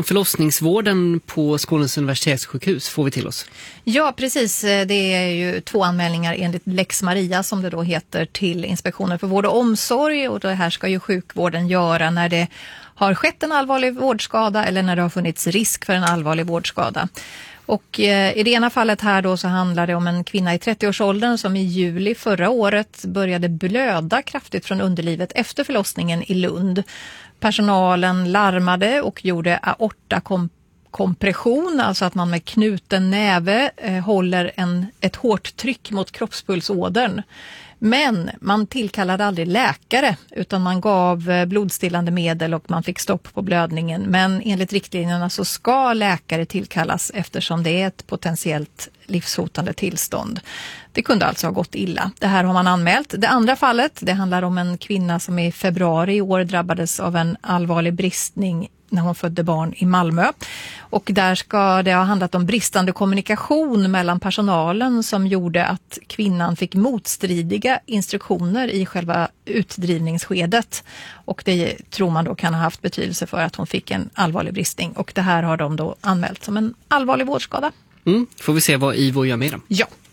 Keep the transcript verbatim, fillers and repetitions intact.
förlossningsvården på Skånes universitetssjukhus får vi till oss. Ja, precis. Det är ju två anmälningar enligt Lex Maria som det då heter till Inspektionen för vård och omsorg, och det här ska ju sjukvården göra när det har skett en allvarlig vårdskada eller när det har funnits risk för en allvarlig vårdskada. Och eh, i det ena fallet här då så handlar det om en kvinna i trettioårsåldern som i juli förra året började blöda kraftigt från underlivet efter förlossningen i Lund. Personalen larmade och gjorde aortakompression, alltså att man med knuten näve eh, håller en, ett hårt tryck mot kroppspulsådern. Men man tillkallade aldrig läkare utan man gav blodstillande medel och man fick stopp på blödningen. Men enligt riktlinjerna så ska läkare tillkallas eftersom det är ett potentiellt livshotande tillstånd. Det kunde alltså ha gått illa. Det här har man anmält. Det andra fallet, det handlar om en kvinna som i februari i år drabbades av en allvarlig bristning när hon födde barn i Malmö. Och där ska det ha handlat om bristande kommunikation mellan personalen som gjorde att kvinnan fick motstridiga instruktioner i själva utdrivningsskedet. Och det tror man då kan ha haft betydelse för att hon fick en allvarlig bristning. Och det här har de då anmält som en allvarlig vårdskada. Mm, får vi se vad Ivo gör med dem. Ja.